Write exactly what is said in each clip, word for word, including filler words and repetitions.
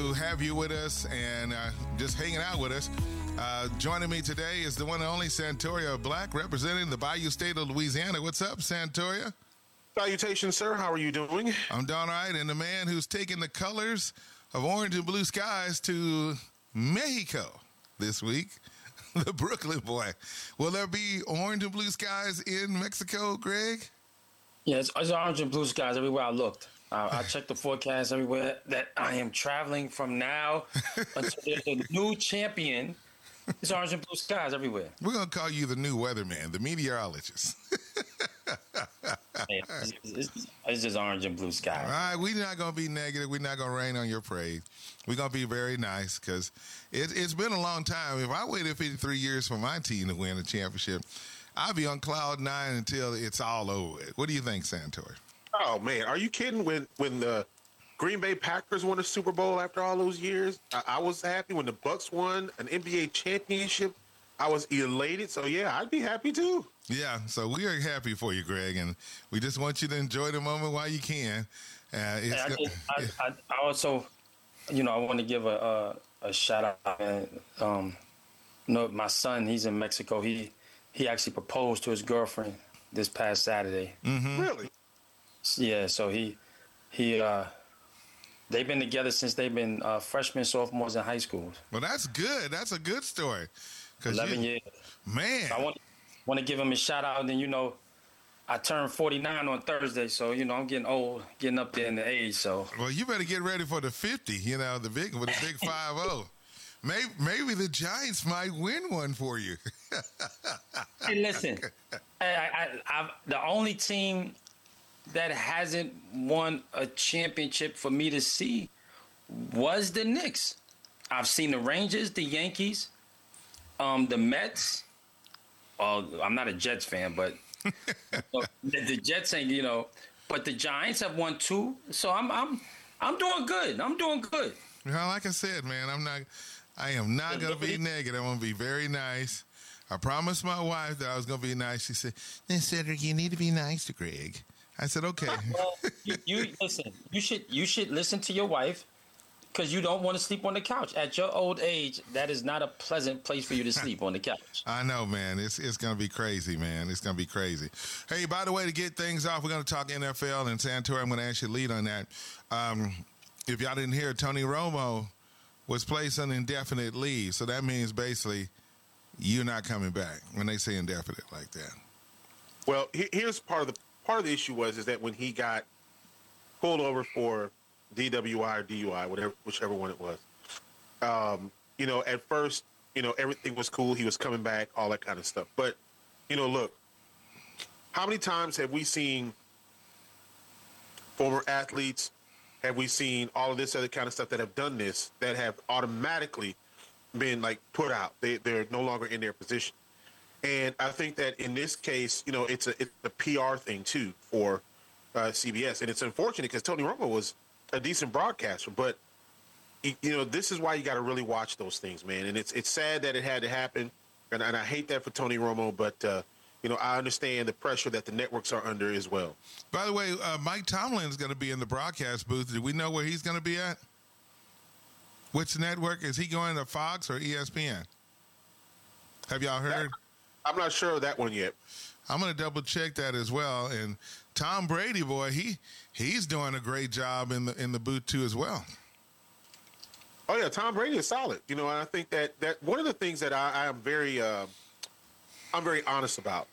to have you with us and uh, just hanging out with us. Uh, joining me today is the one and only Santoria Black, representing the Bayou State of Louisiana. What's up, Santoria? Salutations, sir. How are you doing? I'm doing all right. And the man who's taking the colors of orange and blue skies to Mexico this week, the Brooklyn boy. Will there be orange and blue skies in Mexico, Greg? Yeah, it's, it's orange and blue skies everywhere I looked. Uh, I checked the forecast everywhere that I am traveling from now until there's a new champion. It's orange and blue skies everywhere. We're going to call you the new weatherman, the meteorologist. Hey, it's, it's, it's just orange and blue skies. All right, we're not going to be negative. We're not going to rain on your parade. We're going to be very nice because it, it's been a long time. If I waited fifty-three years for my team to win a championship, I'll be on cloud nine until it's all over with. What do you think, Santori? Oh, man. Are you kidding? When when the Green Bay Packers won a Super Bowl after all those years, I, I was happy. When the Bucks won an N B A championship, I was elated. So, yeah, I'd be happy, too. Yeah, so we are happy for you, Greg, and we just want you to enjoy the moment while you can. Uh, it's Hey, I, go- just, I, I, I also, you know, I want to give a a, a shout out. Man. Um, you know, my son, he's in Mexico. He he actually proposed to his girlfriend this past Saturday. Mhm. Really? Yeah, so he he uh, they've been together since they've been uh, freshmen, sophomores in high school. Well, that's good. That's a good story. 'Cause Eleven you- years. Man. So I want want to give him a shout out. And then you know, I turned forty-nine on Thursday, so you know I'm getting old, getting up there in the age. So Well, you better get ready for the fifty, you know, the big with the big five oh. Maybe, maybe the Giants might win one for you. hey, listen, I, I, I, the only team that hasn't won a championship for me to see was the Knicks. I've seen the Rangers, the Yankees, um, the Mets. Well, I'm not a Jets fan, but the, the Jets ain't, you know. But the Giants have won two, so I'm, I'm, I'm doing good. I'm doing good. Well, like I said, man, I'm not. I am not going to be negative. I'm going to be very nice. I promised my wife that I was going to be nice. She said, "Then Cedric, you need to be nice to Greg." I said, "Okay." Well, you, you listen. You should, you should listen to your wife. Because you don't want to sleep on the couch. At your old age, that is not a pleasant place for you to sleep on the couch. I know, man. It's it's going to be crazy, man. It's going to be crazy. Hey, by the way, to get things off, we're going to talk N F L. And Santori, I'm going to ask you to lead on that. Um, if y'all didn't hear, Tony Romo was placed on indefinite leave. So that means basically you're not coming back when they say indefinite like that. Well, he- here's part of the part of the issue was is that when he got pulled over for D W I or D U I, whatever, whichever one it was. Um, you know, at first, you know, everything was cool. He was coming back, all that kind of stuff. But, you know, look, how many times have we seen former athletes, have we seen all of this other kind of stuff that have done this, that have automatically been, like, put out? They, they're no longer in their position. And I think that in this case, you know, it's a, it's a P R thing, too, for uh, C B S. And it's unfortunate because Tony Romo was a decent broadcaster, but you know, this is why you got to really watch those things, man. And it's it's sad that it had to happen, and, and I hate that for Tony Romo. But uh, you know, I understand the pressure that the networks are under as well. By the way, uh, Mike Tomlin is going to be in the broadcast booth. Do we know where he's going to be at? Which network is he going to? Fox or E S P N? Have y'all heard? I'm not sure of that one yet. I'm going to double check that as well. And Tom Brady, boy, he he's doing a great job in the in the booth too as well. Oh yeah, Tom Brady is solid. You know, and I think that that one of the things that I, I am very uh, I'm very honest about.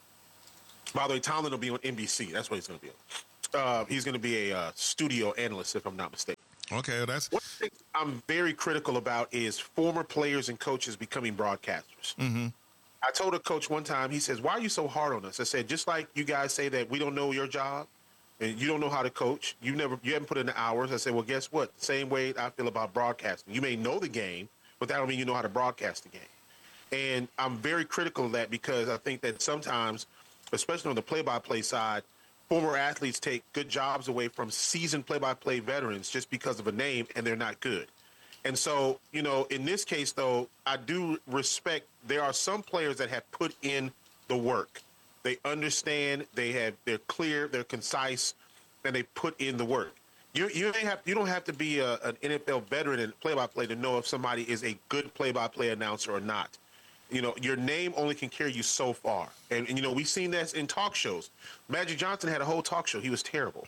By the way, Tomlin will be on N B C. That's what he's going to be on. Uh, he's going to be a uh, studio analyst, if I'm not mistaken. Okay, well, that's One thing I'm very critical about is former players and coaches becoming broadcasters. mm-hmm. I told a coach one time, he says, "Why are you so hard on us?" I said, "Just like you guys say that we don't know your job and you don't know how to coach. You never, you haven't put in the hours." I said, "Well, guess what? The same way I feel about broadcasting. You may know the game, but that don't mean you know how to broadcast the game." And I'm very critical of that because I think that sometimes, especially on the play-by-play side, former athletes take good jobs away from seasoned play-by-play veterans just because of a name, and they're not good. And so, you know, in this case, though, I do respect there are some players that have put in the work. They understand, they have, they're clear, they're concise, and they put in the work. You you ain't have you don't have to be a, an N F L veteran and play-by-play to know if somebody is a good play-by-play announcer or not. You know, your name only can carry you so far, and, and you know we've seen that in talk shows. Magic Johnson had a whole talk show. He was terrible.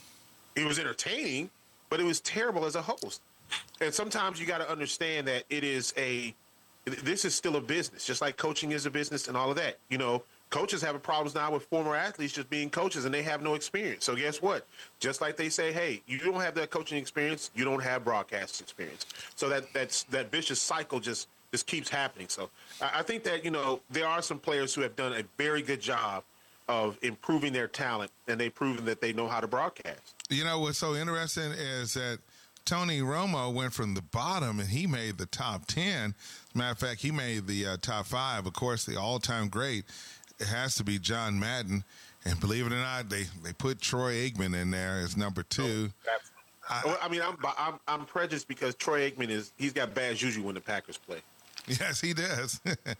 He was entertaining, but it was terrible as a host. And sometimes you got to understand that it is a this is still a business, just like coaching is a business and all of that. You know, coaches have problems now with former athletes just being coaches and they have no experience. So guess what? Just like they say, hey, you don't have that coaching experience, you don't have broadcast experience. So that that's that vicious cycle just just keeps happening. So I, I think that, you know, there are some players who have done a very good job of improving their talent, and they've proven that they know how to broadcast. You know, what's so interesting is that Tony Romo went from the bottom and he made the top ten. As a matter of fact, he made the uh, top five. Of course, the all-time great, it has to be John Madden. And believe it or not, they, they put Troy Aikman in there as number two. Oh, I, I mean, I'm, I'm I'm prejudiced because Troy Aikman is he's got bad juju when the Packers play. Yes, he does.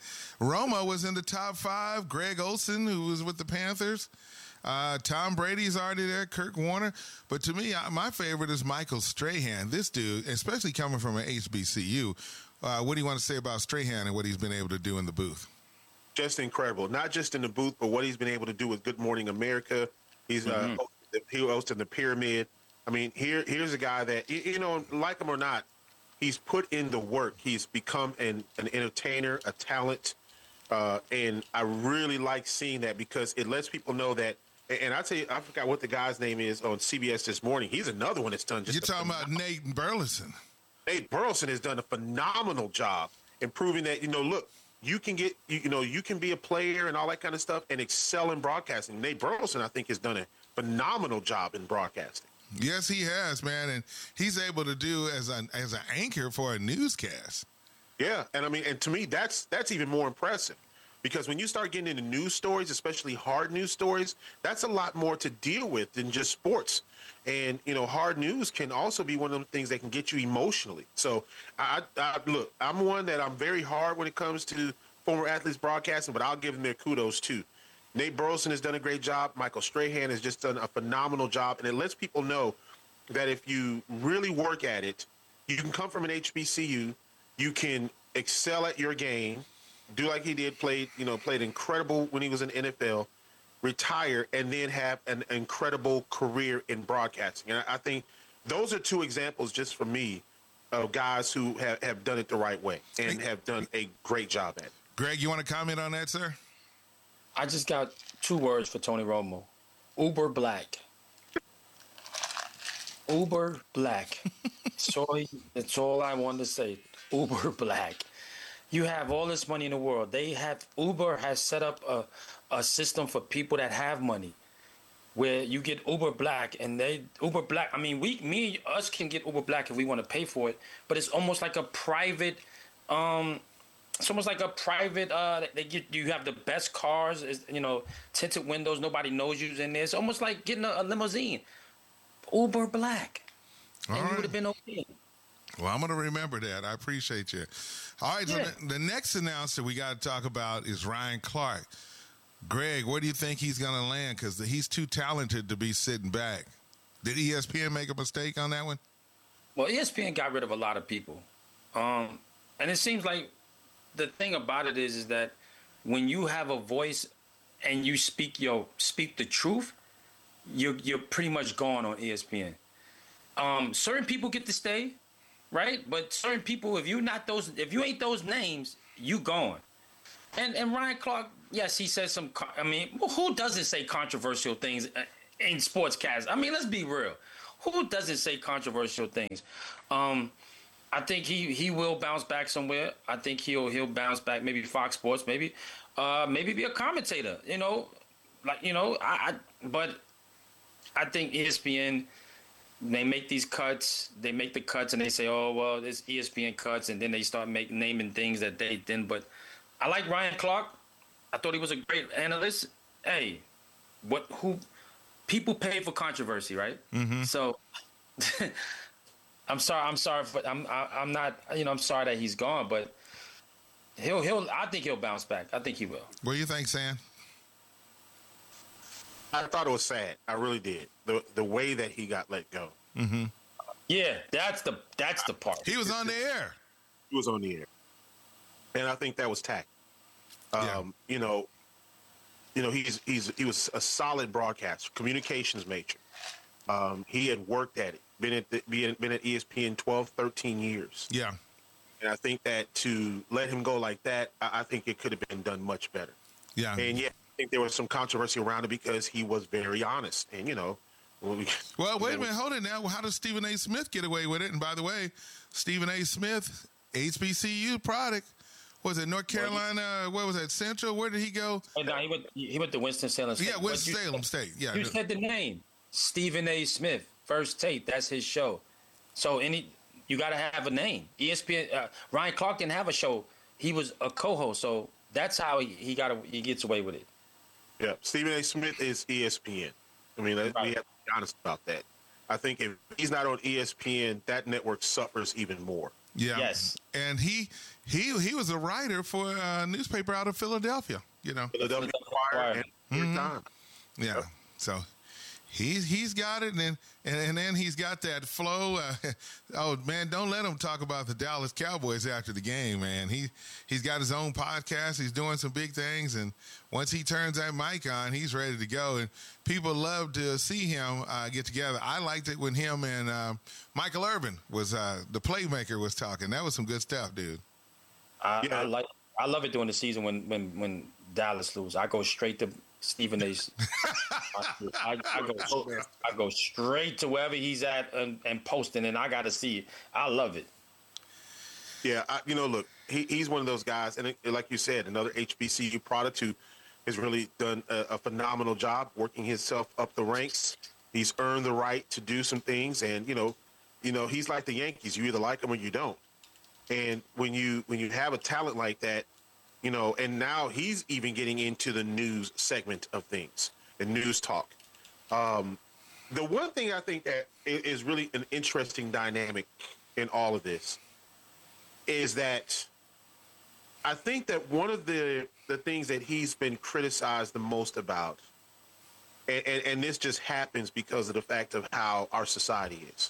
Romo was in the top five. Greg Olson, who was with the Panthers. Uh, Tom Brady's already there. Kirk Warner. But to me, I, my favorite is Michael Strahan. This dude, especially coming from an H B C U, uh, what do you want to say about Strahan and what he's been able to do in the booth? Just incredible. Not just in the booth, but what he's been able to do with Good Morning America. He's mm-hmm. uh, he hosted the Pyramid. I mean, here here's a guy that, you know, like him or not, he's put in the work. He's become an, an entertainer, a talent, uh, and I really like seeing that because it lets people know that. And I tell you, I forgot what the guy's name is on C B S this morning. He's another one that's done just. You're talking about Nate Burleson. Nate Burleson has done a phenomenal job in proving that, you know, look, you can get, you, you know, you can be a player and all that kind of stuff and excel in broadcasting. Nate Burleson, I think, has done a phenomenal job in broadcasting. Yes, he has, man, and he's able to do as an as an anchor for a newscast. Yeah, and I mean, and to me, that's that's even more impressive because when you start getting into news stories, especially hard news stories, that's a lot more to deal with than just sports. And you know, hard news can also be one of the things that can get you emotionally. So, I, I look, I'm one that I'm very hard when it comes to former athletes broadcasting, but I'll give them their kudos too. Nate Burleson has done a great job. Michael Strahan has just done a phenomenal job. And it lets people know that if you really work at it, you can come from an H B C U, you can excel at your game, do like he did, played, you know, played incredible when he was in N F L, retire, and then have an incredible career in broadcasting. And I think those are two examples just for me of guys who have, have done it the right way and have done a great job at it. Greg, you want to comment on that, sir? I just got two words for Tony Romo. Uber black. Uber black. Sorry, that's all I wanted to say. Uber black. You have all this money in the world. They have Uber has set up a, a system for people that have money where you get Uber black and they Uber black. I mean, we me us can get Uber black if we want to pay for it, but it's almost like a private um It's almost like a private. Uh, they get you have the best cars. Is you know tinted windows. Nobody knows you's in there. It's almost like getting a, a limousine. Uber black, All and right. you would have been okay. Well, I'm going to remember that. I appreciate you. All right, Yeah. so the, the next announcer we got to talk about is Ryan Clark. Greg, where do you think he's going to land? Because he's too talented to be sitting back. Did E S P N make a mistake on that one? Well, E S P N got rid of a lot of people, um, and it seems like the thing about it is, is that when you have a voice and you speak your speak the truth, you're you're pretty much gone on E S P N. Um, certain people get to stay, right? But certain people, if you're not those, if you ain't those names, you gone. And and Ryan Clark, yes, he says some. I mean, who doesn't say controversial things in sportscast? I mean, let's be real. Who doesn't say controversial things? Um, I think he, he will bounce back somewhere. I think he'll he'll bounce back. Maybe Fox Sports. Maybe uh, maybe be a commentator. You know, like you know. I, I but I think E S P N. They make these cuts. They make the cuts and they say, "Oh well, it's E S P N cuts," and then they start making naming things that they didn't. But I like Ryan Clark. I thought he was a great analyst. Hey, what who people pay for controversy, right? Mm-hmm. So. I'm sorry. I'm sorry. For, I'm. I, I'm not. You know. I'm sorry that he's gone. But he'll. He'll. I think he'll bounce back. I think he will. What do you think, Sam? I thought it was sad. I really did. The the way that he got let go. Mm-hmm. Yeah, that's the that's the part. He was on the air. He was on the air, and I think that was tact. Um, Yeah. You know, you know, he's he's he was a solid broadcaster, communications major. Um, he had worked at it, been at the, been, been at E S P N twelve, thirteen years. Yeah. And I think that to let him go like that, I, I think it could have been done much better. Yeah. And yeah, I think there was some controversy around it because he was very honest. And, you know, well, we, Well, wait a minute. Hold it now. How does Stephen A. Smith get away with it? And by the way, Stephen A. Smith, H B C U product. Was it North Carolina? What was that? Central? Where did he go? Oh, no, he went. He went to Winston-Salem State. Yeah, But Winston-Salem you- State. Yeah. You said the name, Stephen A. Smith. First Take. That's his show. So any, you got to have a name. E S P N. Uh, Ryan Clark didn't have a show. He was a co-host. So that's how he, he got. A, he gets away with it. yeah, Stephen A. Smith is E S P N. I mean, let- we have to be honest about that. I think if he's not on E S P N, that network suffers even more. Yeah. Yes. And he he he was a writer for a newspaper out of Philadelphia. You know. Philadelphia Inquirer and New York Times. Yeah. So he's he's got it, and then and, and then he's got that flow. Uh, oh man, don't let him talk about the Dallas Cowboys after the game, man. He he's got his own podcast. He's doing some big things, and once he turns that mic on, he's ready to go. And people love to see him uh, get together. I liked it when him and uh, Michael Irvin was uh, the playmaker was talking. That was some good stuff, dude. I, Yeah. I like. I love it during the season when when when Dallas lose. I go straight to Stephen A. I, I go I go straight to wherever he's at and, and posting, and I got to see it. I love it. Yeah, I, you know, look, he, he's one of those guys, and it, like you said, another H B C U product who has really done a, a phenomenal job working himself up the ranks. He's earned the right to do some things, and you know, you know, he's like the Yankees. You either like him or you don't. And when you when you have a talent like that, you know, and now he's even getting into the news segment of things, the news talk. Um, the one thing I think that i- is really an interesting dynamic in all of this is that I think that one of the the things that he's been criticized the most about, and, and, and this just happens because of the fact of how our society is.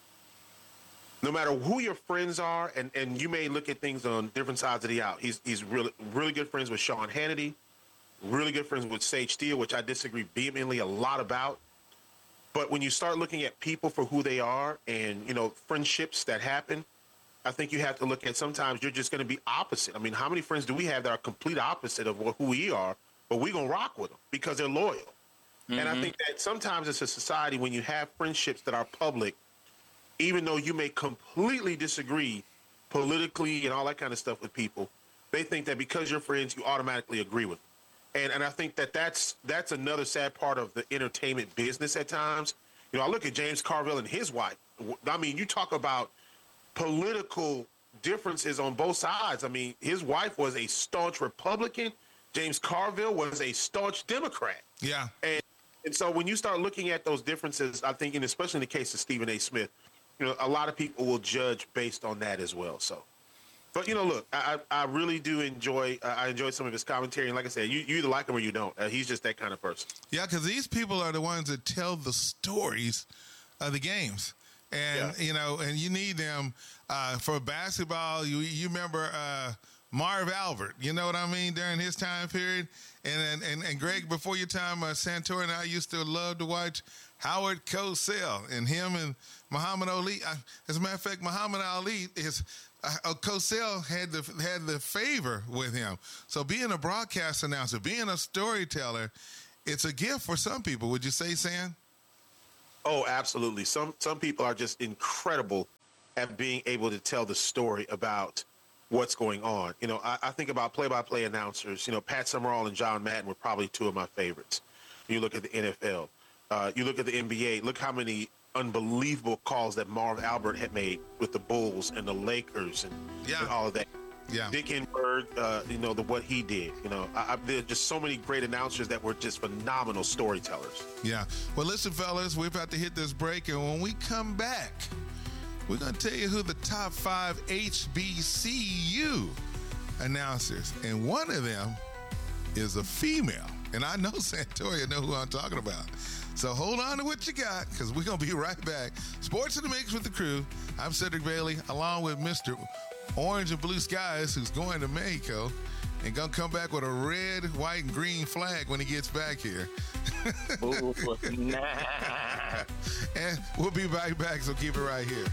No matter who your friends are, and, and you may look at things on different sides of the aisle. He's he's really really good friends with Sean Hannity, really good friends with Sage Steele, which I disagree vehemently a lot about. But when you start looking at people for who they are, and you know friendships that happen, I think you have to look at sometimes you're just going to be opposite. I mean, how many friends do we have that are complete opposite of who we are, but we're going to rock with them because they're loyal. Mm-hmm. And I think that sometimes it's a society when you have friendships that are public, even though you may completely disagree politically and all that kind of stuff with people, they think that because you're friends, you automatically agree with them. And and I think that that's that's another sad part of the entertainment business at times. You know, I look at James Carville and his wife. I mean, you talk about political differences on both sides. I mean, his wife was a staunch Republican. James Carville was a staunch Democrat. Yeah. And and so when you start looking at those differences, I think, and especially in the case of Stephen A. Smith, you know, a lot of people will judge based on that as well. So, but you know, look, I I really do enjoy I enjoy some of his commentary, and like I said, you, you either like him or you don't. Uh, he's just that kind of person. Yeah, because these people are the ones that tell the stories of the games. And, Yeah. you know, and you need them uh, for basketball. You you remember uh, Marv Albert, you know what I mean, during his time period. And and, and Greg, before your time, uh, Santor and I used to love to watch Howard Cosell and him and Muhammad Ali. Uh, as a matter of fact, Muhammad Ali is uh, uh, Cosell had the had the favor with him. So being a broadcast announcer, being a storyteller, it's a gift for some people. Would you say, San? Oh, absolutely. Some some people are just incredible at being able to tell the story about what's going on. You know, I, I think about play-by-play announcers. You know, Pat Summerall and John Madden were probably two of my favorites. You look at the N F L. Uh, you look at the N B A. Look how many unbelievable calls that Marv Albert had made with the Bulls and the Lakers and, Yeah. and all of that. Yeah. Dick Enberg, uh, you know, the what he did. You know, I, I, there's just so many great announcers that were just phenomenal storytellers. Yeah. Well, listen, fellas, we're about to hit this break, and when we come back, we're going to tell you who the top five H B C U announcers, and one of them is a female. And I know Santoria know who I'm talking about. So hold on to what you got, because we're going to be right back. Sports in the Mix with the crew. I'm Cedric Bailey, along with Mister Orange and Blue Skies, who's going to Mexico and going to come back with a red, white, and green flag when he gets back here. Ooh, nah. And we'll be right back, so keep it right here.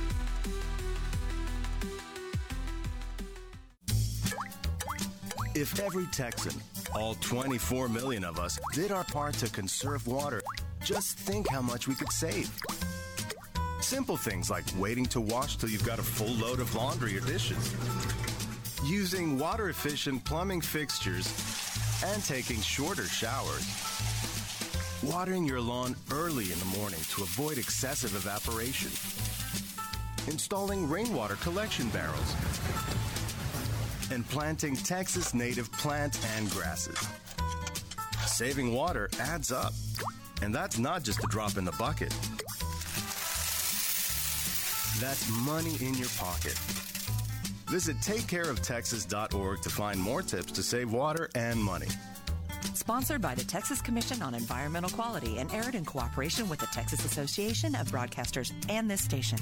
If every Texan, all twenty-four million of us, did our part to conserve water, just think how much we could save. Simple things like waiting to wash till you've got a full load of laundry or dishes, using water-efficient plumbing fixtures, and taking shorter showers, watering your lawn early in the morning to avoid excessive evaporation, installing rainwater collection barrels, and planting Texas native plant and grasses. Saving water adds up, and that's not just a drop in the bucket. That's money in your pocket. Visit take care of texas dot org to find more tips to save water and money. Sponsored by the Texas Commission on Environmental Quality and aired in cooperation with the Texas Association of Broadcasters and this station.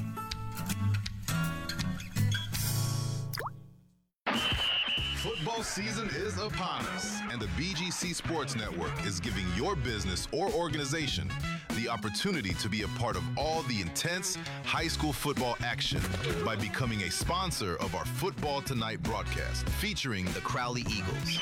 Football season is upon us, and the B G C Sports Network is giving your business or organization the opportunity to be a part of all the intense high school football action by becoming a sponsor of our Football Tonight broadcast featuring the Crowley Eagles.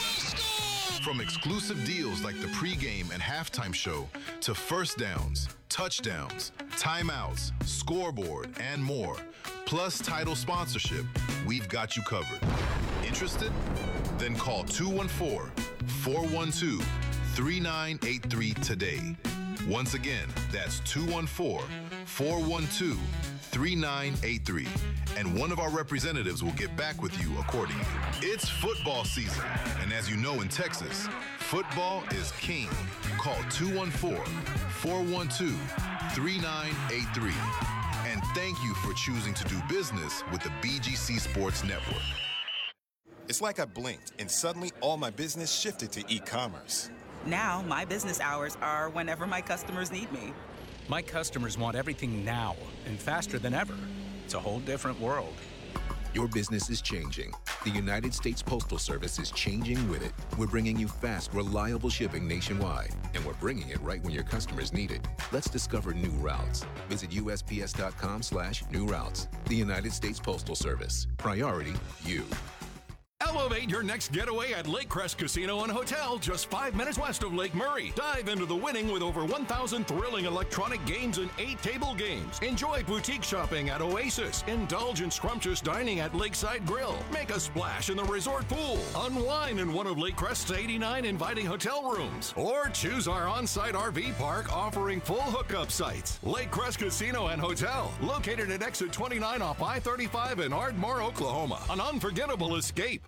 From exclusive deals like the pregame and halftime show to first downs, touchdowns, timeouts, scoreboard, and more, plus title sponsorship, we've got you covered. Interested? Then call two one four, four one two, three nine eight three today. Once again, that's two one four, four one two, three nine eight three. And one of our representatives will get back with you accordingly. It's football season, and as you know in Texas, football is king. Call two one four, four one two, three nine eight three. And thank you for choosing to do business with the B G C Sports Network. It's like I blinked, and suddenly all my business shifted to e-commerce. Now, my business hours are whenever my customers need me. My customers want everything now and faster than ever. It's a whole different world. Your business is changing. The United States Postal Service is changing with it. We're bringing you fast, reliable shipping nationwide, and we're bringing it right when your customers need it. Let's discover new routes. Visit U S P S dot com slash new routes. The United States Postal Service. Priority, you. Elevate your next getaway at Lake Crest Casino and Hotel, just five minutes west of Lake Murray. Dive into the winning with over one thousand thrilling electronic games and eight table games. Enjoy boutique shopping at Oasis. Indulge in scrumptious dining at Lakeside Grill. Make a splash in the resort pool. Unwind in one of Lake Crest's eighty-nine inviting hotel rooms. Or choose our on-site R V park offering full hookup sites. Lake Crest Casino and Hotel, located at exit twenty-nine off I thirty-five in Ardmore, Oklahoma. An unforgettable escape.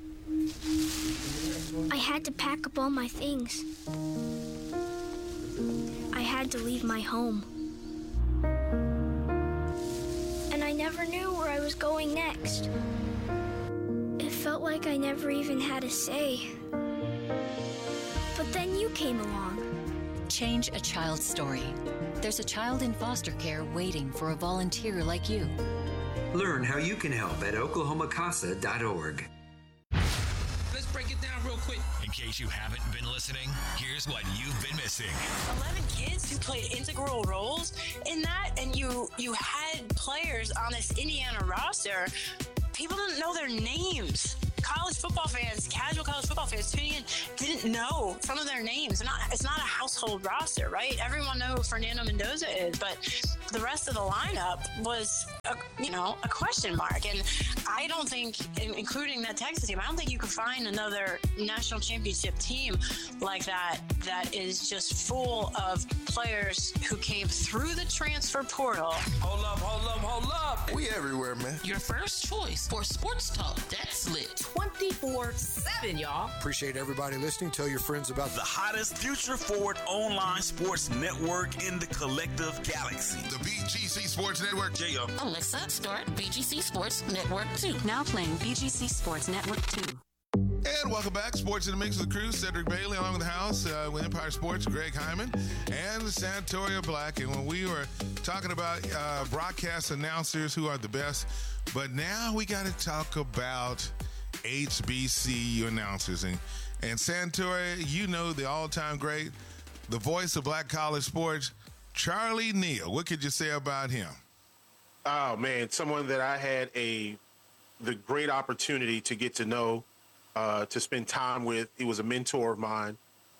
I had to pack up all my things. I had to leave my home. And I never knew where I was going next. It felt like I never even had a say. But then you came along. Change a child's story. There's a child in foster care waiting for a volunteer like you. Learn how you can help at oklahoma casa dot org. Let's break it down real quick. In case you haven't been listening, here's what you've been missing. eleven kids who played integral roles in that, and you you had players on this Indiana roster. People didn't know their names. College football fans, casual college football fans tuning in, didn't know some of their names. Not, it's not a household roster, right? Everyone knows who Fernando Mendoza is, but the rest of the lineup was, a, you know, a question mark. And I don't think, including that Texas team, I don't think you could find another national championship team like that that is just full of players who came through the transfer portal. Hold up, hold up, hold up. We everywhere, man. Your first choice for sports talk that's lit. twenty-four seven, y'all. Appreciate everybody listening. Tell your friends about the hottest future forward online sports network in the collective galaxy. The B G C Sports Network. J O. Alexa, start B G C Sports Network two. Now playing B G C Sports Network two. right, welcome back. Sports in the Mix with the crew. Cedric Bailey along with the house uh, with Empire Sports, Greg Hyman, and Santoria Black. And when we were talking about uh, broadcast announcers who are the best, but now we got to talk about H B C U announcers. And, and Santoria, you know the all-time great, the voice of black college sports, Charlie Neal. What could you say about him? Oh, man, someone that I had a the great opportunity to get to know, uh, to spend time with. He was a mentor of mine.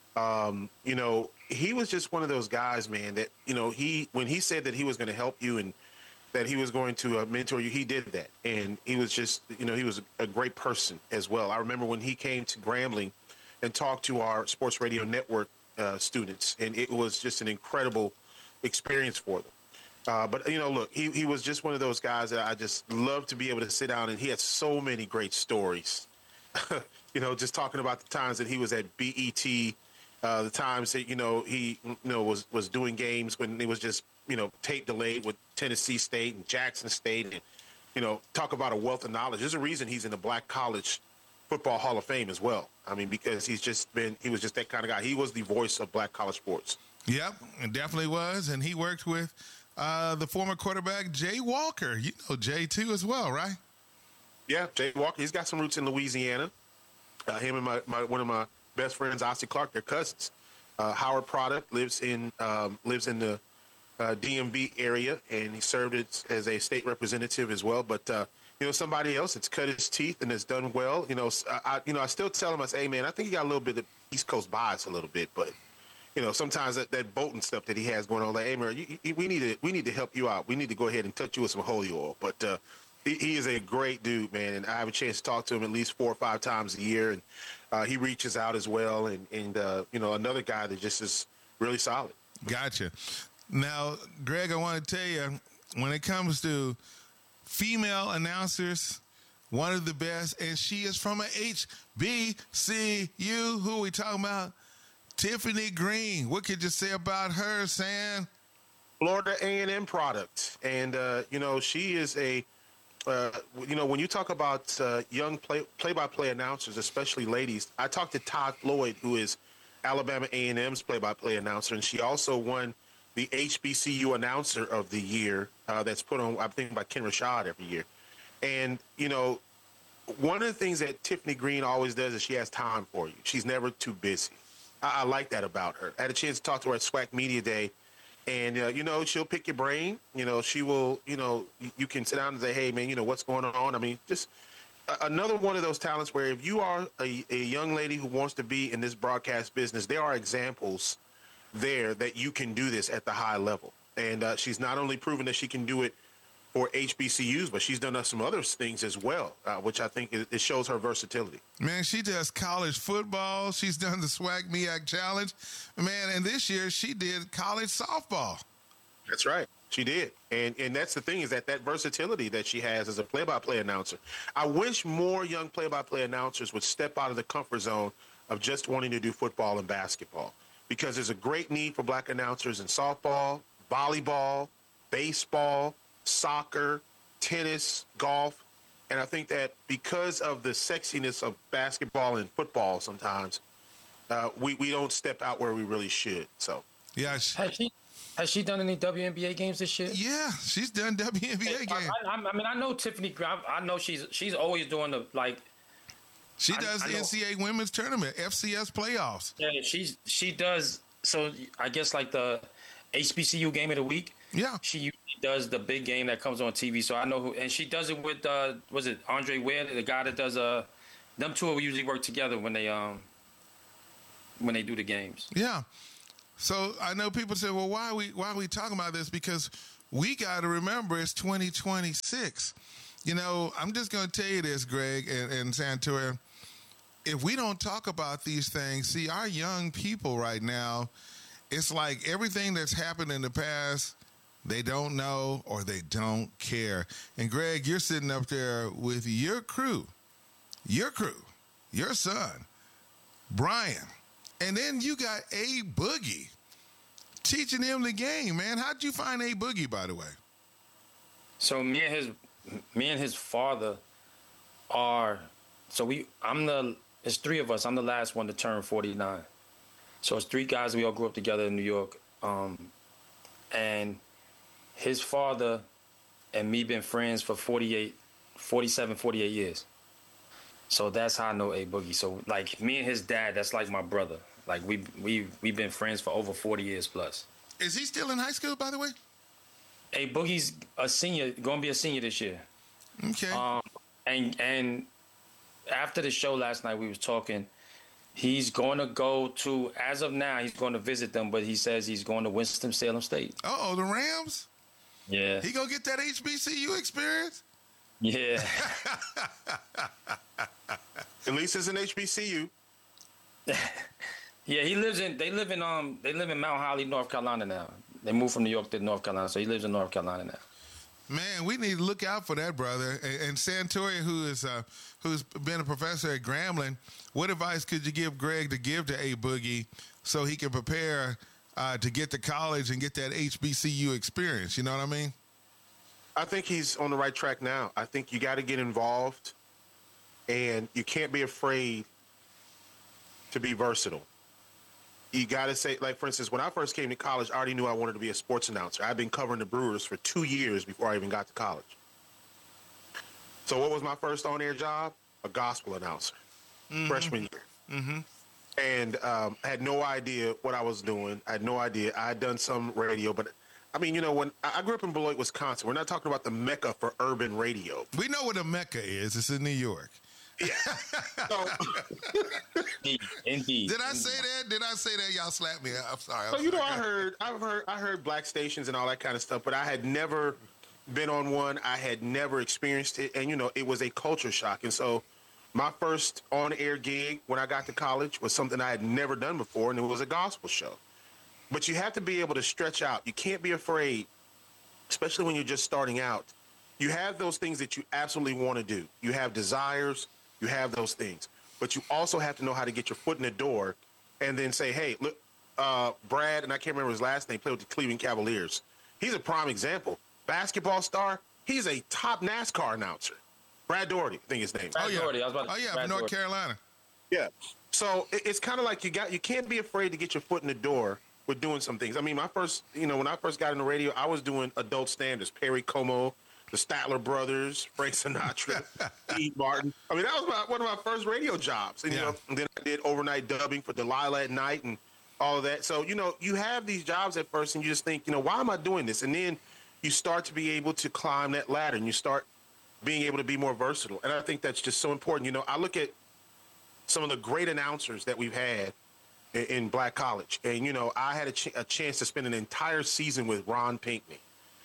Um, you know, he was just one of those guys, man, that, you know, he when he said that he was going to help you and that he was going to uh, mentor you, he did that. And he was just, you know, he was a great person as well. I remember when he came to Grambling and talked to our Sports Radio Network uh, students, and it was just an incredible experience for them. Uh, but, you know, look, he, he was just one of those guys that I just love to be able to sit down, and he had so many great stories. You know, just talking about the times that he was at B E T, uh, the times that, you know, he, you know, was, was doing games when it was just, you know, tape delayed with Tennessee State and Jackson State, and, you know, talk about a wealth of knowledge. There's a reason he's in the Black College Football Hall of Fame as well. I mean, because he's just been, he was just that kind of guy. He was the voice of black college sports. Yep, it definitely was. And he worked with Uh, the former quarterback, Jay Walker. You know Jay, too, as well, right? Yeah, Jay Walker. He's got some roots in Louisiana. Uh, him and my, my one of my best friends, Ossie Clark, they're cousins. Uh, Howard Product lives in um, lives in the uh, D M V area, and he served as, as a state representative as well. But, uh, you know, somebody else that's cut his teeth and has done well. You know, I, I, you know, I still tell him, I say, hey, man, I think he got a little bit of East Coast bias a little bit, but you know, sometimes that, that Bolton stuff that he has going on, like, hey, man, you, you, we need to we need to help you out. We need to go ahead and touch you with some holy oil. But uh, he, he is a great dude, man, and I have a chance to talk to him at least four or five times a year, and uh, he reaches out as well. And, and uh, you know, another guy that just is really solid. Gotcha. Now, Greg, I want to tell you, when it comes to female announcers, one of the best, and she is from a H B C U. Who are we talking about? Tiffany Green. What could you say about her, Sam? Florida A and M product. And, uh, you know, she is a, uh, you know, when you talk about uh, young play, play-by-play announcers, especially ladies, I talked to Todd Floyd, who is Alabama A and M's play-by-play announcer, and she also won the H B C U Announcer of the Year uh, that's put on, I think, by Ken Rashad every year. And, you know, one of the things that Tiffany Green always does is she has time for you. She's never too busy. I, I like that about her. I had a chance to talk to her at SWAC Media Day, and, uh, you know, she'll pick your brain. You know, she will, you know, you, you can sit down and say, hey, man, you know, what's going on? I mean, just a, another one of those talents where if you are a, a young lady who wants to be in this broadcast business, there are examples there that you can do this at the high level. And uh, she's not only proven that she can do it for H B C Us, but she's done some other things as well, uh, which I think it, it shows her versatility. Man, she does college football. She's done the SWAC M E A C Challenge. Man, and this year she did college softball. That's right. She did. And and that's the thing, is that that versatility that she has as a play-by-play announcer. I wish more young play-by-play announcers would step out of the comfort zone of just wanting to do football and basketball, because there's a great need for black announcers in softball, volleyball, baseball, soccer, tennis, golf. And I think that because of the sexiness of basketball and football sometimes, uh, we, we don't step out where we really should. So, yeah. Has she, has she done any W N B A games this year? Yeah, she's done W N B A games. I, I, I mean, I know Tiffany, I, I know she's she's always doing the, like. She does I, I the N C double A women's tournament, F C S playoffs. Yeah, she's, she does. So I guess like the H B C U game of the week. Yeah. She does the big game that comes on T V, so I know who, and she does it with uh, was it Andre Ware, the guy that does uh, them two will usually work together when they um when they do the games. Yeah, so I know people say, well, why are we why are we talking about this? Because we got to remember it's twenty twenty-six. You know, I'm just going to tell you this, Greg and, and Santoria. If we don't talk about these things, see, our young people right now, it's like everything that's happened in the past, they don't know or they don't care. And, Greg, you're sitting up there with your crew, your crew, your son, Brian, and then you got A Boogie teaching him the game, man. How'd you find A Boogie, by the way? So me and his me and his father are, so we, I'm the it's three of us. I'm the last one to turn forty-nine. So it's three guys. We all grew up together in New York. Um, and his father and me been friends for forty-eight, forty-seven, forty-eight years. So that's how I know A Boogie. So like me and his dad, that's like my brother. Like we we we've been friends for over forty years plus. Is he still in high school, by the way? A Boogie's a senior, gonna be a senior this year. Okay. Um, and and after the show last night, we was talking. He's going to go to, as of now, he's going to visit them, but he says he's going to Winston-Salem State. Uh-oh, the Rams? Yeah. He gonna get that H B C U experience? Yeah. At least it's an H B C U. Yeah, he lives in, they live in, um, they live in Mount Holly, North Carolina now. They moved from New York to North Carolina, so he lives in North Carolina now. Man, we need to look out for that, brother. And, and Santori, who is uh, who's been a professor at Grambling, what advice could you give Greg to give to A Boogie so he can prepare uh, to get to college and get that H B C U experience? You know what I mean? I think he's on the right track now. I think you got to get involved, and you can't be afraid to be versatile. You got to say, like, for instance, when I first came to college, I already knew I wanted to be a sports announcer. I've been covering the Brewers for two years before I even got to college. So what was my first on-air job? A gospel announcer, mm-hmm. freshman year. Mm-hmm. And um, I had no idea what I was doing. I had no idea. I had done some radio, but, I mean, you know, when I grew up in Beloit, Wisconsin, we're not talking about the mecca for urban radio. We know what a mecca is. It's in New York. Yeah. So, indeed. Did I say that? Did I say that? Y'all slapped me. I'm sorry. I'm so you sorry. know, I heard, I've heard, I heard black stations and all that kind of stuff, but I had never been on one. I had never experienced it, and you know, it was a culture shock. And so, my first on-air gig when I got to college was something I had never done before, and it was a gospel show. But you have to be able to stretch out. You can't be afraid, especially when you're just starting out. You have those things that you absolutely want to do. You have desires. You have those things, but you also have to know how to get your foot in the door and then say, hey, look, uh, Brad, and I can't remember his last name, played with the Cleveland Cavaliers. He's a prime example. Basketball star. He's a top NASCAR announcer. Brad Doherty, I think his name. Brad oh, yeah. Doherty. I was about to oh, yeah, Brad from North Doherty. Carolina. Yeah. So it, it's kind of like you got, you can't be afraid to get your foot in the door with doing some things. I mean, my first, you know, when I first got in the radio, I was doing adult standards, Perry Como, the Statler Brothers, Frank Sinatra, Steve Martin. I mean, that was my, one of my first radio jobs. And, yeah. you know, and then I did overnight dubbing for Delilah at night and all of that. So, you know, you have these jobs at first and you just think, you know, why am I doing this? And then you start to be able to climb that ladder and you start being able to be more versatile. And I think that's just so important. You know, I look at some of the great announcers that we've had in, in Black College. And, you know, I had a, ch- a chance to spend an entire season with Ron Pinkney.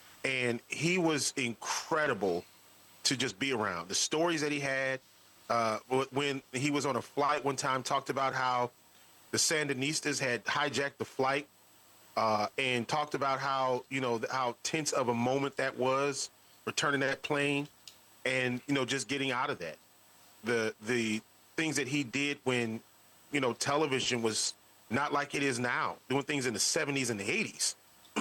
And he was incredible to just be around. The stories that he had, uh, when he was on a flight one time, talked about how the Sandinistas had hijacked the flight uh, and talked about how, you know, how tense of a moment that was, returning that plane and, you know, just getting out of that. The, the things that he did when, you know, television was not like it is now, doing things in the seventies and the eighties.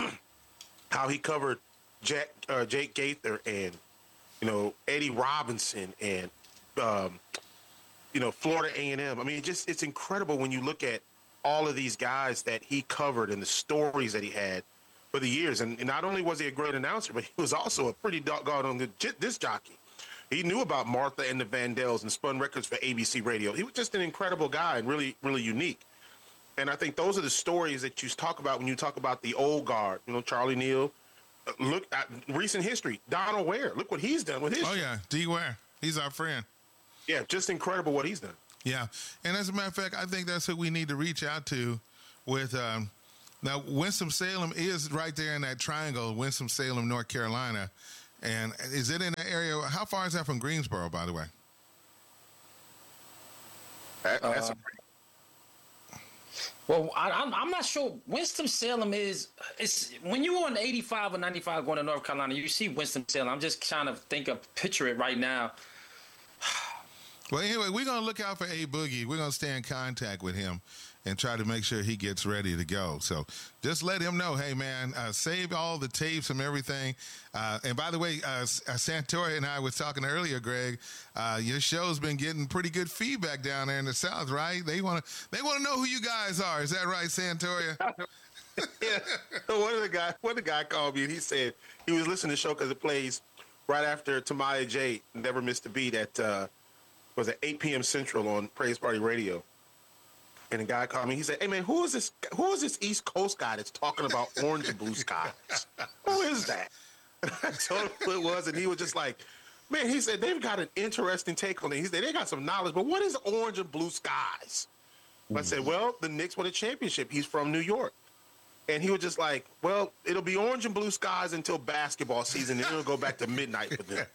How he covered Jack, uh, Jake Gaither and, you know, Eddie Robinson and, um, you know, Florida A and M. I mean, it just it's incredible when you look at all of these guys that he covered and the stories that he had for the years. And, and not only was he a great announcer, but he was also a pretty doggone on the disc jockey. He knew about Martha and the Vandells and spun records for A B C Radio. He was just an incredible guy and really, really unique. And I think those are the stories that you talk about when you talk about the old guard, you know, Charlie Neal. Look at recent history. Donald Ware. Look what he's done with his. Oh, yeah. D. Ware. He's our friend. Yeah, just incredible what he's done. Yeah. And as a matter of fact, I think that's who we need to reach out to with. Um, now, Winston-Salem is right there in that triangle, Winston-Salem, North Carolina. And is it in that area? How far is that from Greensboro, by the way? That, that's uh, a pretty. Well, I, I'm, I'm not sure. Winston-Salem is, it's when you're on eighty-five or ninety-five going to North Carolina, you see Winston-Salem. I'm just trying to think of, picture it right now. Well, anyway, we're going to look out for A Boogie. We're going to stay in contact with him and try to make sure he gets ready to go. So just let him know, hey, man, uh, save all the tapes and everything. Uh, and by the way, uh, Santori and I was talking earlier, Greg, uh, your show's been getting pretty good feedback down there in the South, right? They want to they want to know who you guys are. Is that right, Santoria? Yeah. One of the guy, one of the guy called me and he said he was listening to the show because it plays right after Tamaya J. Never Missed a Beat at uh, was at eight p.m. Central on Praise Party Radio. And the guy called me. He said, "Hey man, who is this? Who is this East Coast guy that's talking about orange and blue skies? Who is that?" And I told him who it was, and he was just like, "Man," he said, "they've got an interesting take on it." He said, "They got some knowledge, but what is orange and blue skies?" Mm-hmm. I said, "Well, the Knicks won a championship. He's from New York." And he was just like, "Well, it'll be orange and blue skies until basketball season, and then it'll go back to midnight for them."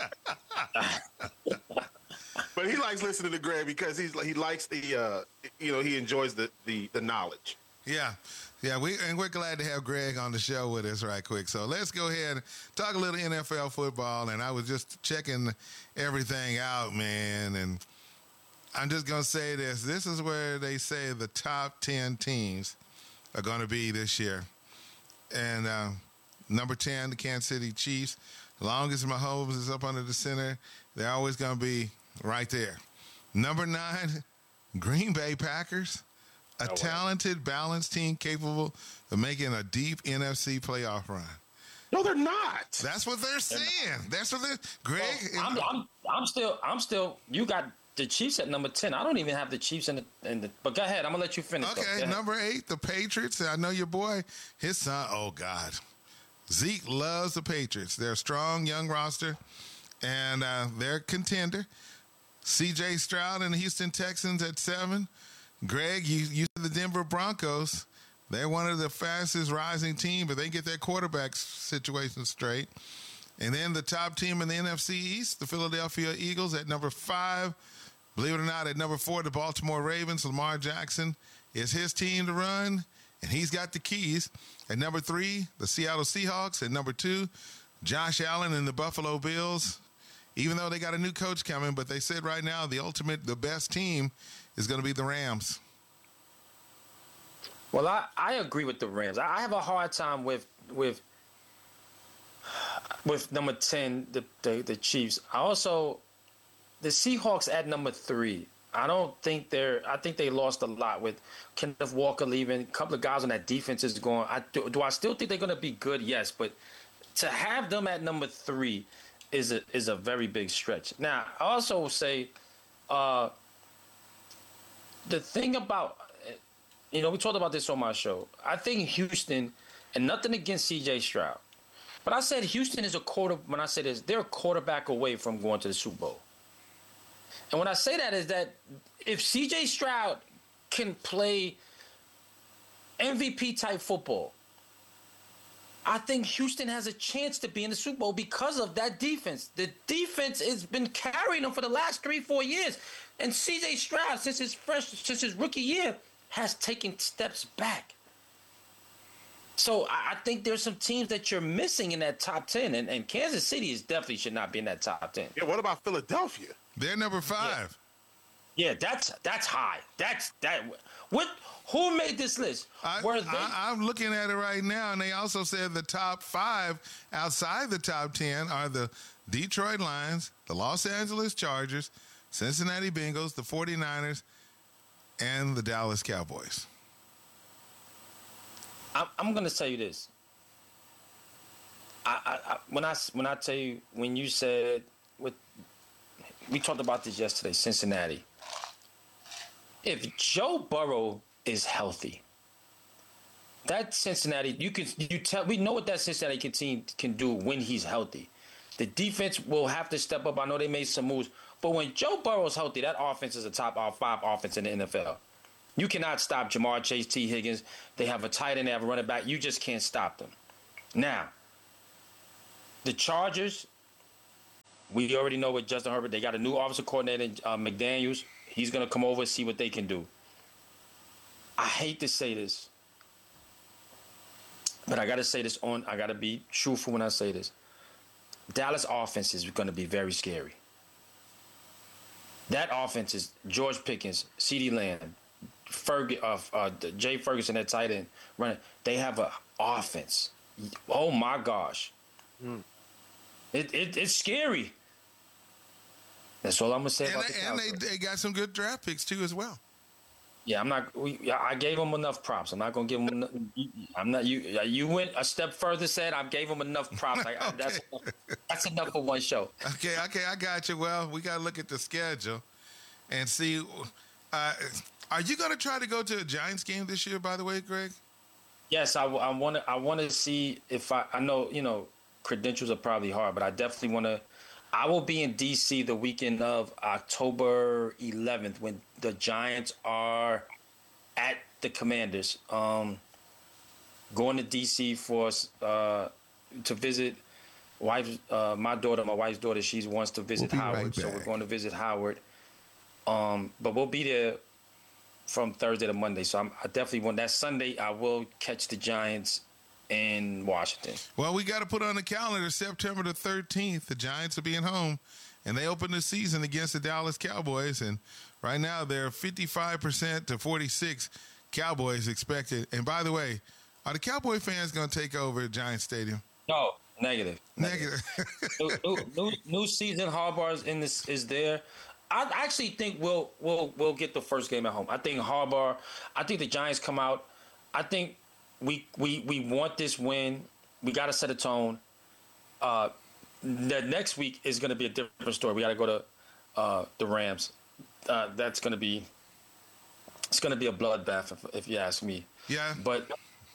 But he likes listening to Greg because he's he likes the uh, you know he enjoys the, the the knowledge. Yeah, yeah, we and we're glad to have Greg on the show with us right quick. So let's go ahead and talk a little N F L football. And I was just checking everything out, man, and I'm just gonna say this: this is where they say the top ten teams are going to be this year. And uh, number ten, the Kansas City Chiefs. As long as Mahomes is up under the center, they're always going to be right there. Number nine, Green Bay Packers. A oh, wow. talented, balanced team capable of making a deep N F C playoff run. No, they're not. That's what they're saying. That's what they're. Greg, well, I'm, I'm, I'm still, I'm still. You got the Chiefs at number ten. I don't even have the Chiefs in the, in the but go ahead. I'm going to let you finish. Okay, number eight, the Patriots. I know your boy, his son, oh, God. Zeke loves the Patriots. They're a strong, young roster, and uh, they're a contender. C J Stroud and the Houston Texans at seven. Greg, you, you the Denver Broncos. They're one of the fastest rising teams, but they get their quarterback situation straight. And then the top team in the N F C East, the Philadelphia Eagles at number five. Believe it or not, at number four, the Baltimore Ravens. Lamar Jackson is his team to run, and he's got the keys. At number three, the Seattle Seahawks. At number two, Josh Allen and the Buffalo Bills. Even though they got a new coach coming, but they said right now the ultimate, the best team is going to be the Rams. Well, I, I agree with the Rams. I have a hard time with with with number ten, the, the the Chiefs. I also the Seahawks at number three. I don't think they're. I think they lost a lot with Kenneth Walker leaving. A couple of guys on that defense is going. I do, do I still think they're going to be good? Yes, but to have them at number three is a is a very big stretch. Now, I also will say, uh, the thing about, you know, we talked about this on my show. I think Houston, and nothing against C J Stroud, but I said Houston is a quarter. When I say this, they're a quarterback away from going to the Super Bowl. And when I say that is that if C J Stroud can play M V P type football, I think Houston has a chance to be in the Super Bowl because of that defense. The defense has been carrying them for the last three, four years. And C J Stroud, since his fresh, since his rookie year, has taken steps back. So I think there's some teams that you're missing in that top ten, and, and Kansas City is definitely should not be in that top ten. Yeah, what about Philadelphia? They're number five. Yeah, yeah that's that's high. That's that. What? Who made this list? I, Were they? I, I'm looking at it right now, and they also said the top five outside the top ten are the Detroit Lions, the Los Angeles Chargers, Cincinnati Bengals, the forty-niners, and the Dallas Cowboys. I'm, I'm going to tell you this. I, I, I when I when I tell you when you said with we talked about this yesterday, Cincinnati. If Joe Burrow is healthy, that Cincinnati, you can you tell we know what that Cincinnati can team can do when he's healthy. The defense will have to step up. I know they made some moves, but when Joe Burrow's healthy, that offense is a top five offense in the N F L. You cannot stop Jamar Chase, T. Higgins. They have a tight end, they have a running back. You just can't stop them. Now, the Chargers, we already know with Justin Herbert. They got a new offensive coordinator, uh, McDaniels. He's going to come over and see what they can do. I hate to say this, but I got to say this on, I got to be truthful when I say this. Dallas offense is going to be very scary. That offense is George Pickens, CeeDee Lamb, Ferg, uh, uh, Jay Ferguson, that tight end running. They have an offense. Oh my gosh, mm. it, it it's scary. That's all I'm gonna say and about they, the And Cowboys. they, they got some good draft picks too as well. Yeah, I'm not. We, I gave them enough props. I'm not gonna give them. Enough, I'm not. You. You went a step further. Said I gave them enough props. I, okay. That's that's enough for one show. Okay. Okay. I got you. Well, we gotta look at the schedule and see. Uh, are you gonna try to go to a Giants game this year? By the way, Greg. Yes, I, I want to. I want to see if I. I know you know credentials are probably hard, but I definitely want to. I will be in D C the weekend of October eleventh when the Giants are at the Commanders. Um, going to D C for uh, to visit wife, uh, my daughter, my wife's daughter. She wants to visit we'll Howard, right so we're going to visit Howard. Um, but we'll be there from Thursday to Monday. So I'm, I definitely want that Sunday. I will catch the Giants in Washington. Well, we got to put on the calendar September the thirteenth. The Giants will be at home, and they open the season against the Dallas Cowboys. And right now they're fifty-five percent to forty-six Cowboys expected. And by the way, are the Cowboy fans going to take over Giants Stadium? No, negative. Negative. new, new, new, new season. Harbaugh's in this is there. I actually think we'll we'll we'll get the first game at home. I think Harbaugh. I think the Giants come out. I think. We, we we want this win. We got to set a tone. Uh, the next week is going to be a different story. We got to go to uh, the Rams. Uh, that's going to be it's going to be a bloodbath if, if you ask me. Yeah. But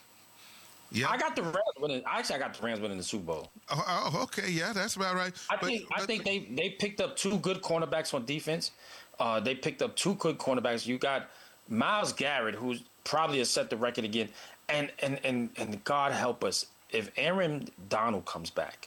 yeah, I got the Rams winning. Actually, I got the Rams winning the Super Bowl. Oh, oh okay. Yeah, that's about right. I but, think but, I think they they picked up two good cornerbacks on defense. Uh, they picked up two good cornerbacks. You got Myles Garrett, who's probably has set the record again. And, and and and God help us if Aaron Donald comes back,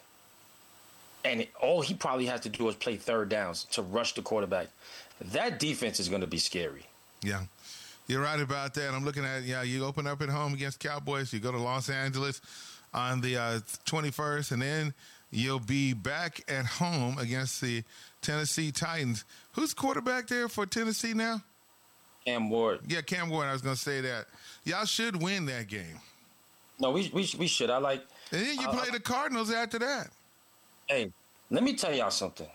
and all he probably has to do is play third downs to rush the quarterback. That defense is going to be scary. Yeah, you're right about that. I'm looking at yeah. You open up at home against Cowboys. You go to Los Angeles on the uh, twenty-first, and then you'll be back at home against the Tennessee Titans. Who's quarterback there for Tennessee now? Cam Ward. Yeah, Cam Ward. I was going to say that. Y'all should win that game. No, we we we should. I like. And then you uh, play the Cardinals after that. Hey, let me tell y'all something.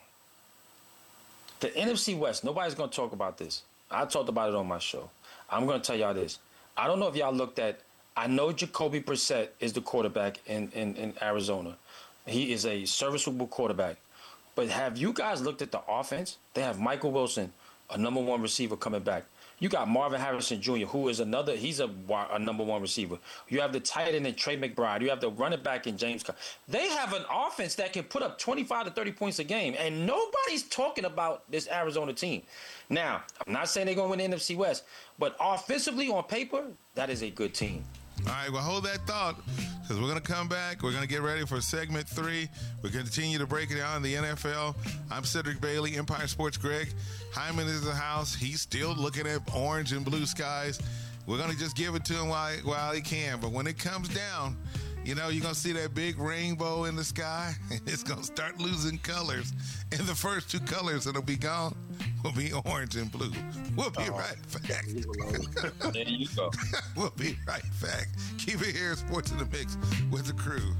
The N F C West. Nobody's going to talk about this. I talked about it on my show. I'm going to tell y'all this. I don't know if y'all looked at. I know Jacoby Brissett is the quarterback in in, in Arizona. He is a serviceable quarterback. But have you guys looked at the offense? They have Michael Wilson, a number one receiver, coming back. You got Marvin Harrison Junior, who is another, he's a, a number one receiver. You have the tight end in Trey McBride. You have the running back in James Conner. They have an offense that can put up twenty-five to thirty points a game, and nobody's talking about this Arizona team. Now, I'm not saying they're going to win the N F C West, but offensively on paper, that is a good team. All right, well, hold that thought because we're going to come back. We're going to get ready for segment three. We're going to continue to break it down in the N F L. I'm Cedric Bailey, Empire Sports Greg. Hyman is in the house. He's still looking at orange and blue skies. We're going to just give it to him while, while he can. But when it comes down, you know, you're going to see that big rainbow in the sky, and it's going to start losing colors. And the first two colors that'll be gone will be orange and blue. We'll be oh. right back. There you go. We'll be right back. Keep it here, Sports in the Mix with the crew.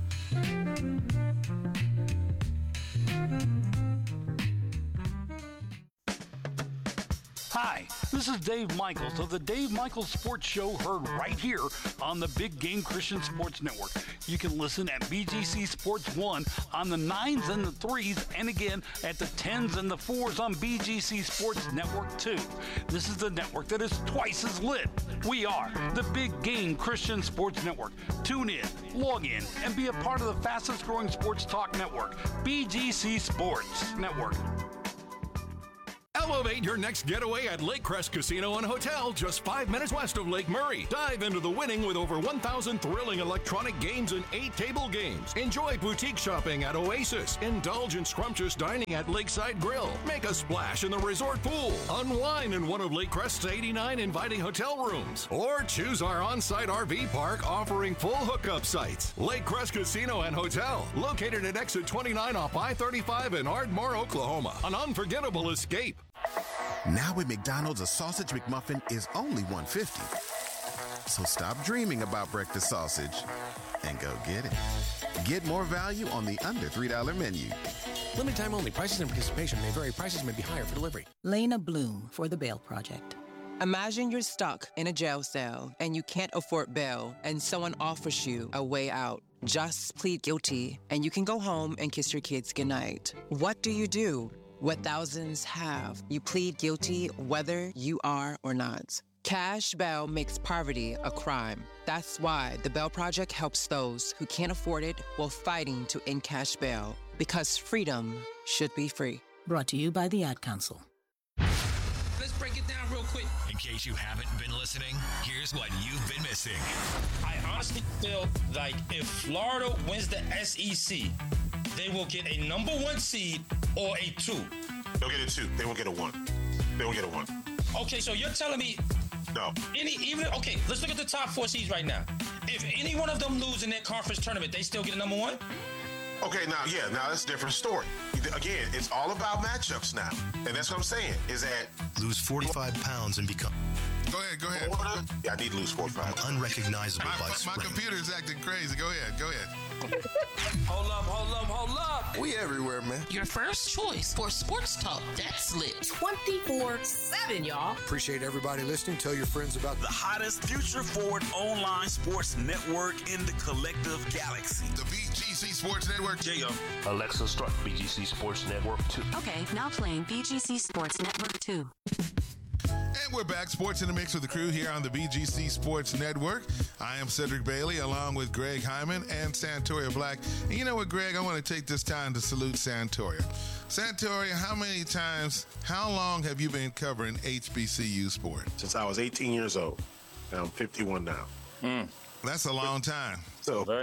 Hi, this is Dave Michaels of the Dave Michaels Sports Show, heard right here on the Big Game Christian Sports Network. You can listen at B G C Sports one on the nines and the threes, and again at the tens and the fours on B G C Sports Network two. This is the network that is twice as lit. We are the Big Game Christian Sports Network. Tune in, log in, and be a part of the fastest growing sports talk network, B G C Sports Network. Elevate your next getaway at Lake Crest Casino and Hotel, just five minutes west of Lake Murray. Dive into the winning with over one thousand thrilling electronic games and eight table games. Enjoy boutique shopping at Oasis. Indulge in scrumptious dining at Lakeside Grill. Make a splash in the resort pool. Unwind in one of Lake Crest's eighty-nine inviting hotel rooms. Or choose our on-site R V park offering full hookup sites. Lake Crest Casino and Hotel, located at exit twenty-nine off I thirty-five in Ardmore, Oklahoma. An unforgettable escape. Now at McDonald's, a sausage McMuffin is only one fifty. So stop dreaming about breakfast sausage and go get it. Get more value on the under three dollar menu. Limited time only. Prices and participation may vary. Prices may be higher for delivery. Lena Bloom for the Bail Project. Imagine you're stuck in a jail cell and you can't afford bail and someone offers you a way out. Just plead guilty and you can go home and kiss your kids goodnight. What do you do? What thousands have. You plead guilty whether you are or not. Cash bail makes poverty a crime. That's why the Bail Project helps those who can't afford it while fighting to end cash bail. Because freedom should be free. Brought to you by the Ad Council. Let's break it down real quick. In case you haven't been listening, here's what you've been missing. I honestly feel like if Florida wins the S E C, they will get a number one seed or a two. They'll get a two. They won't get a one. They won't get a one. Okay, so you're telling me no. Any even okay, let's look at the top four seeds right now. If any one of them lose in their conference tournament, they still get a number one? Okay, now, yeah, now that's a different story. Again, it's all about matchups now. And that's what I'm saying, is that... Lose forty-five pounds and become... Go ahead, go ahead. Yeah, I need to lose forty-five. Unrecognizable my, by my, spring. my computer's acting crazy. Go ahead, go ahead. Hold up, hold up, hold up. We everywhere, man. Your first choice for sports talk that's lit. twenty-four seven, y'all. Appreciate everybody listening. Tell your friends about the hottest future forward online sports network in the collective galaxy. The B G C Sports Network. Yeah. Alexa, start B G C Sports Network two. Okay, now playing B G C Sports Network two. And we're back, Sports in the Mix with the crew here on the B G C Sports Network. I am Cedric Bailey, along with Greg Hyman and Santoria Black. And you know what, Greg? I want to take this time to salute Santoria. Santoria, how many times, how long have you been covering H B C U sports? Since I was eighteen years old. Now I'm fifty-one now. Mm. That's a long time. So, very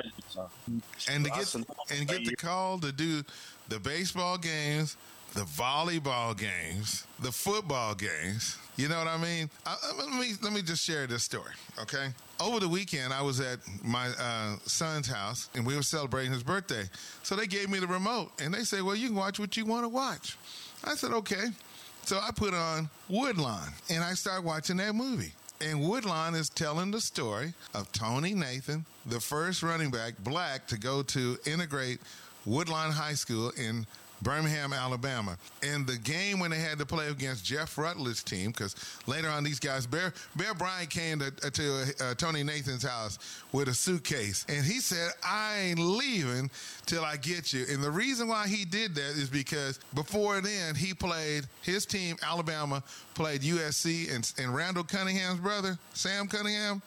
and to get and get the call to do the baseball games, the volleyball games, the football games. You know what I mean? I, let me let me just share this story, okay? Over the weekend, I was at my uh, son's house, and we were celebrating his birthday. So they gave me the remote, and they said, well, you can watch what you want to watch. I said, okay. So I put on Woodlawn, and I started watching that movie. And Woodlawn is telling the story of Tony Nathan, the first running back, black, to go to integrate Woodlawn High School in Birmingham, Alabama. And the game when they had to play against Jeff Rutledge's team, because later on these guys, Bear, Bear Bryant came to, to uh, Tony Nathan's house with a suitcase. And he said, I ain't leaving till I get you. And the reason why he did that is because before then, he played, his team, Alabama, played U S C, and, and Randall Cunningham's brother, Sam Cunningham,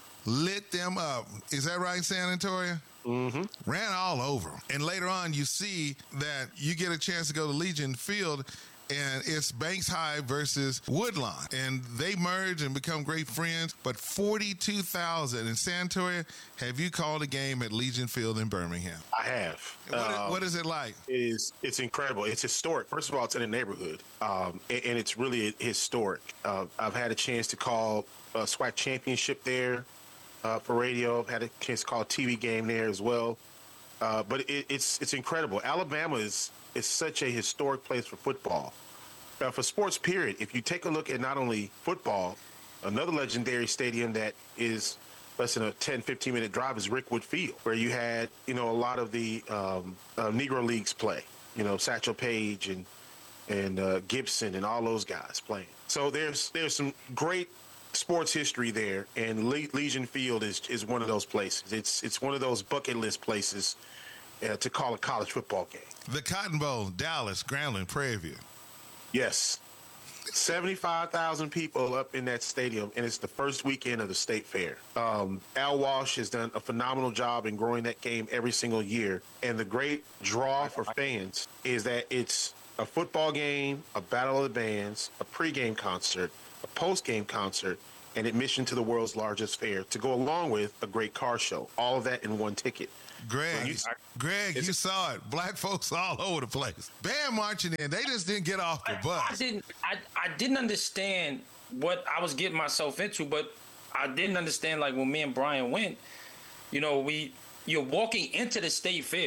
lit them up. Is that right, San Antonio? Mm-hmm. Ran all over. And later on, you see that you get a chance to go to Legion Field, and it's Banks High versus Woodlawn. And they merge and become great friends. But forty-two thousand. And Santoria, have you called a game at Legion Field in Birmingham? I have. What, um, what is it like? It is, it's incredible. It's historic. First of all, it's in a neighborhood, um, and, and it's really historic. Uh, I've had a chance to call a SWAC championship there. Uh, for radio, I've had a chance to call a T V game there as well. Uh, but it, it's it's incredible. Alabama is is such a historic place for football. Uh, for sports, period. If you take a look at not only football, another legendary stadium that is less than a ten, fifteen minute drive is Rickwood Field, where you had, you know, a lot of the um, uh, Negro Leagues play. You know, Satchel Paige and and uh, Gibson and all those guys playing. So there's there's some great sports history there, and Le- Legion Field is is one of those places. It's it's one of those bucket list places uh, to call a college football game. The Cotton Bowl, Dallas, Grambling, Prairie View. Yes, seventy-five thousand people up in that stadium, and it's the first weekend of the state fair. Um, Al Walsh has done a phenomenal job in growing that game every single year, and the great draw for fans is that it's a football game, a battle of the bands, a pregame concert, a post-game concert, and admission to the world's largest fair to go along with a great car show. All of that in one ticket. Greg, you, Greg, you saw it. Black folks all over the place. Band marching in. They just didn't get off the bus. I didn't. I, I didn't understand what I was getting myself into, but I didn't understand, like, when me and Brian went, you know, we you're walking into the state fair.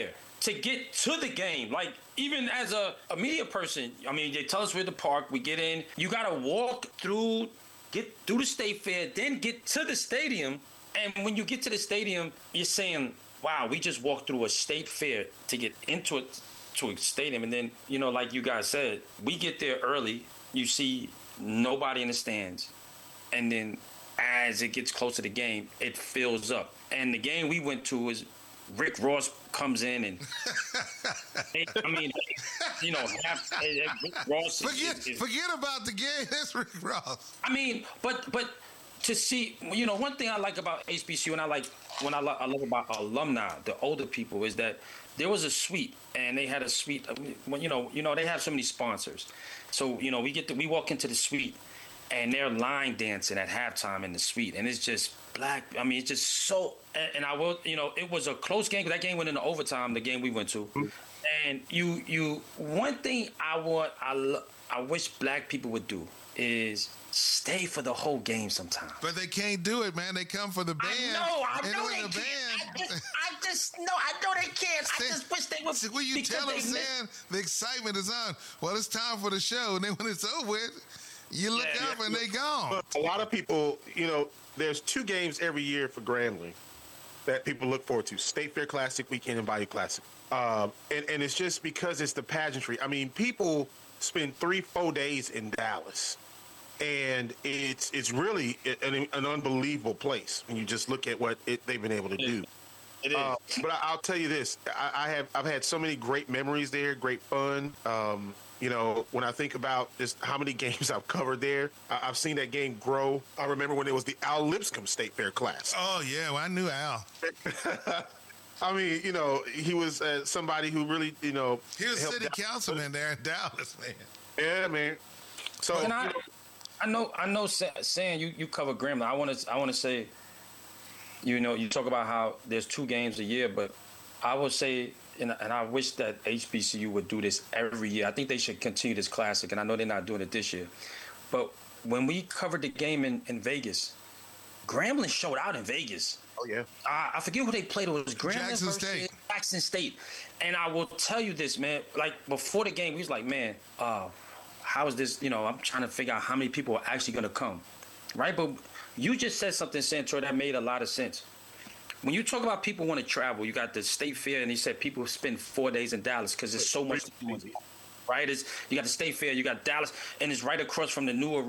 to get to the game. Like, even as a, a media person, I mean, they tell us we're at the park, we get in, you got to walk through, get through the State Fair, then get to the stadium. And when you get to the stadium, you're saying, wow, we just walked through a State Fair to get into it, to a stadium. And then, you know, like you guys said, we get there early, you see nobody in the stands. And then as it gets closer to the game, it fills up. And the game we went to is Rick Ross comes in and they, I mean, you know, half, Rick Ross. Is, forget, is, is, forget about the game. That's Rick Ross. I mean, but but to see, you know, one thing I like about H B C U and I like when I, lo- I love about alumni, the older people, is that there was a suite and they had a suite. Well, you know, you know, they have so many sponsors, so you know, we get to, we walk into the suite. And they're line dancing at halftime in the suite, and it's just black. I mean, it's just so. And, and I will, you know, it was a close game. That game went into overtime. The game we went to, and you, you. One thing I want, I, lo- I wish black people would do is stay for the whole game sometime. But they can't do it, man. They come for the band. I know. I know they the can't. band. I just, I just know. I know they can't. I just wish they would. See, when you tell them, saying the excitement is on. Well, it's time for the show, and then when it's over with. You look yeah, up yeah. and they gone. But a lot of people, you know, there's two games every year for Grambling that people look forward to: State Fair Classic Weekend and Bayou Classic. Um, and, and it's just because it's the pageantry. I mean, people spend three, four days in Dallas, and it's it's really an, an unbelievable place when you just look at what it, they've been able to do. It is. Uh, but I, I'll tell you this: I, I have I've had so many great memories there, great fun. Um, You know, when I think about just how many games I've covered there, I- I've seen that game grow. I remember when it was the Al Lipscomb State Fair class. Oh, yeah, well, I knew Al. I mean, you know, he was uh, somebody who really, you know. He was city out. councilman there in Dallas, man. Yeah, man. So, and I, you know, I know, I know, saying you, you cover Grambling. I want to, I want to say, you know, you talk about how there's two games a year, but I would say, And, and I wish that H B C U would do this every year. I think they should continue this classic, and I know they're not doing it this year. But when we covered the game in, in Vegas, Grambling showed out in Vegas. Oh, yeah. Uh, I forget who they played. It was Grambling Jackson versus State. Jackson State. And I will tell you this, man. Like, before the game, we was like, man, uh, how is this? You know, I'm trying to figure out how many people are actually going to come, right? But you just said something, Santor, that made a lot of sense. When you talk about people want to travel, you got the State Fair, and he said people spend four days in Dallas because there's so much to do. Right? It's, you got the State Fair, you got Dallas, and it's right across from the newer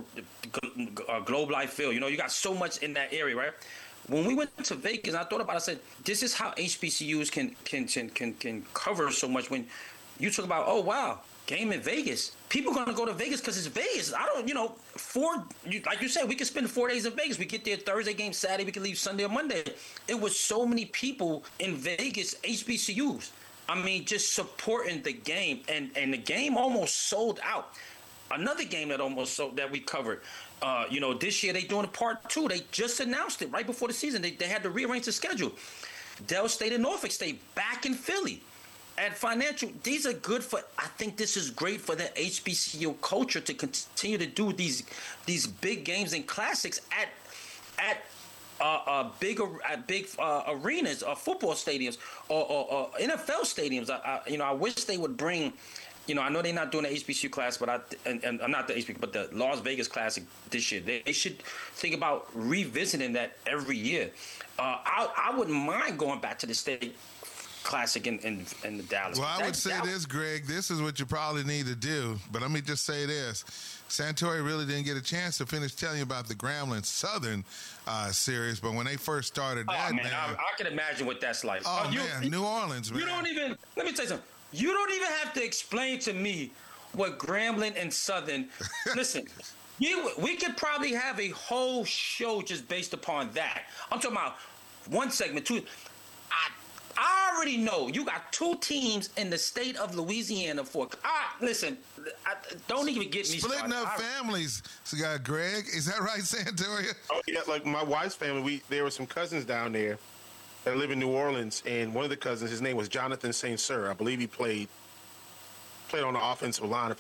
uh, Globe Life Field. You know, you got so much in that area, right? When we went to Vegas, I thought about it, I said, this is how H B C Us can can can can, can cover so much. When you talk about, oh, wow, game in Vegas. People are going to go to Vegas because it's Vegas. I don't, you know, four, you, like you said, we could spend four days in Vegas. We get there Thursday game, Saturday, we can leave Sunday or Monday. It was so many people in Vegas, H B C Us. I mean, just supporting the game. And, and the game almost sold out. Another game that almost sold, that we covered, uh, you know, this year they doing a part two. They just announced it right before the season. They, they had to rearrange the schedule. Dell State and Norfolk State back in Philly. At Financial, these are good for, I think this is great for the H B C U culture to continue to do these these big games and classics at at uh, uh, big at big uh, arenas or football stadiums or, or, or N F L stadiums. I, I, you know, I wish they would bring, you know, I know they're not doing the H B C U class, but I and, and I'm not the H B C U, but the Las Vegas Classic this year. They, they should think about revisiting that every year. Uh, I I wouldn't mind going back to the state Classic in, in, in the Dallas. Well, I that, would say that, this, Greg. This is what you probably need to do. But let me just say this. Santori really didn't get a chance to finish telling you about the Grambling Southern uh, series. But when they first started that, oh, man, man I, I can imagine what that's like. Oh, uh, you, man, New Orleans, man. You don't even, let me tell you something. You don't even have to explain to me what Grambling and Southern, listen, you, we could probably have a whole show just based upon that. I'm talking about one segment, two. I I already know you got two teams in the state of Louisiana for. Ah, listen, I, don't even get me splitting started. up I, families. So, uh, Greg, is that right, Santoria? Oh yeah, like my wife's family. We there were some cousins down there that live in New Orleans, and one of the cousins, his name was Jonathan Saint Cyr. I believe he played played on the offensive line, if